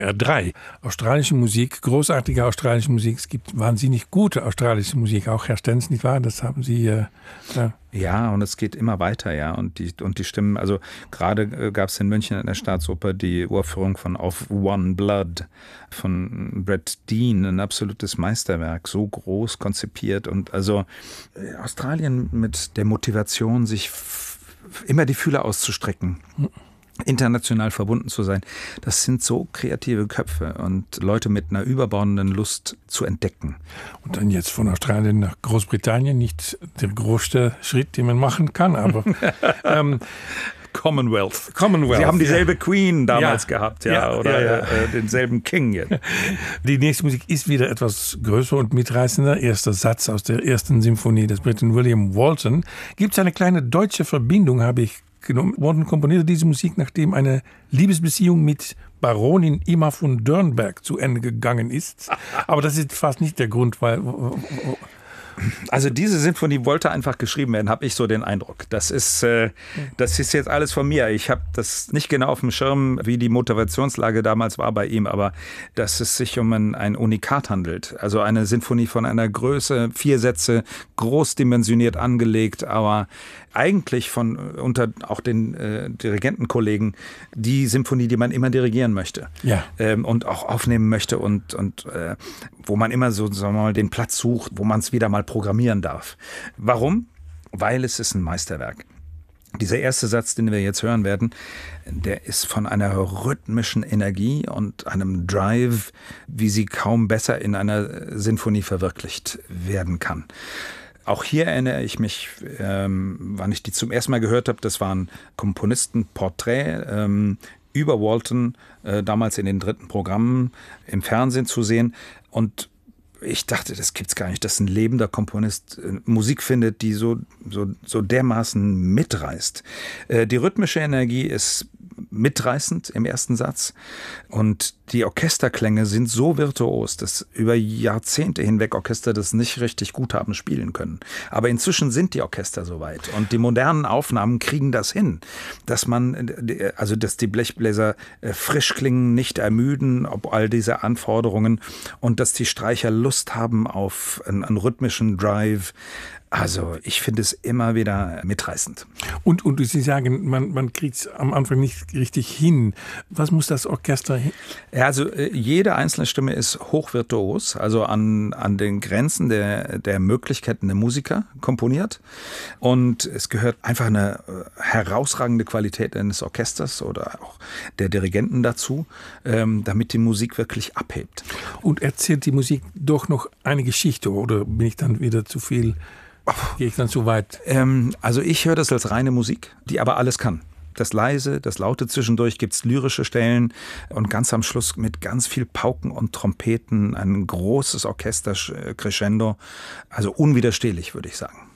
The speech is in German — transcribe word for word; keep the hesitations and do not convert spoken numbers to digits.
R drei. Australische Musik, großartige australische Musik. Es gibt wahnsinnig gute australische Musik, auch Herr Stenz, nicht wahr? Das haben Sie äh, ja. Ja, und es geht immer weiter, ja. Und die, und die Stimmen, also gerade äh, gab es in München in der Staatsoper die Uraufführung von Of One Blood von Brett Dean, ein absolutes Meisterwerk, so groß konzipiert. Und also äh, Australien mit der Motivation, sich f- immer die Fühler auszustrecken. International verbunden zu sein, das sind so kreative Köpfe und Leute mit einer überbordenden Lust zu entdecken. Und dann jetzt von Australien nach Großbritannien, nicht der größte Schritt, den man machen kann, aber ähm, Commonwealth. Commonwealth. Sie haben dieselbe ja. Queen damals ja. gehabt, ja, ja oder ja, ja. Äh, denselben King jetzt. Die nächste Musik ist wieder etwas größer und mitreißender. Erster Satz aus der ersten Symphonie des Briten William Walton. Gibt es eine kleine deutsche Verbindung, habe ich genommen. Walton komponierte diese Musik, nachdem eine Liebesbeziehung mit Baronin Irma von Dörnberg zu Ende gegangen ist. Aber das ist fast nicht der Grund, weil... Also diese Sinfonie wollte einfach geschrieben werden, habe ich so den Eindruck. Das ist, äh, das ist jetzt alles von mir. Ich habe das nicht genau auf dem Schirm, wie die Motivationslage damals war bei ihm, aber dass es sich um ein, ein Unikat handelt. Also eine Sinfonie von einer Größe, vier Sätze, großdimensioniert angelegt, aber eigentlich von unter auch den äh, Dirigentenkollegen die Symphonie, die man immer dirigieren möchte. Ja. Ähm, und auch aufnehmen möchte und, und äh, wo man immer so, sagen wir mal, den Platz sucht, wo man es wieder mal programmieren darf. Warum? Weil es ist ein Meisterwerk. Dieser erste Satz, den wir jetzt hören werden, der ist von einer rhythmischen Energie und einem Drive, wie sie kaum besser in einer Sinfonie verwirklicht werden kann. Auch hier erinnere ich mich, ähm, wann ich die zum ersten Mal gehört habe, das war ein Komponistenporträt ähm, über Walton, äh, damals in den dritten Programmen im Fernsehen zu sehen. Und ich dachte, das gibt's gar nicht, dass ein lebender Komponist äh, Musik findet, die so, so, so dermaßen mitreißt. Äh, die rhythmische Energie ist mitreißend im ersten Satz und die Orchesterklänge sind so virtuos, dass über Jahrzehnte hinweg Orchester das nicht richtig gut haben spielen können. Aber inzwischen sind die Orchester soweit und die modernen Aufnahmen kriegen das hin, dass man, also dass die Blechbläser frisch klingen, nicht ermüden, ob all diese Anforderungen und dass die Streicher Lust haben auf einen, einen rhythmischen Drive. Also ich finde es immer wieder mitreißend. Und, und Sie sagen, man, man kriegt es am Anfang nicht richtig hin. Was muss das Orchester hin? Ja, also jede einzelne Stimme ist hochvirtuos, also an, an den Grenzen der, der Möglichkeiten der Musiker komponiert. Und es gehört einfach eine herausragende Qualität eines Orchesters oder auch der Dirigenten dazu, ähm, damit die Musik wirklich abhebt. Und erzählt die Musik doch noch eine Geschichte oder bin ich dann wieder zu viel... Gehe ich dann zu weit? Ähm, also ich höre das als reine Musik, die aber alles kann. Das Leise, das Laute zwischendurch, gibt es lyrische Stellen und ganz am Schluss mit ganz viel Pauken und Trompeten, ein großes Orchester-Crescendo. Also unwiderstehlich, würde ich sagen.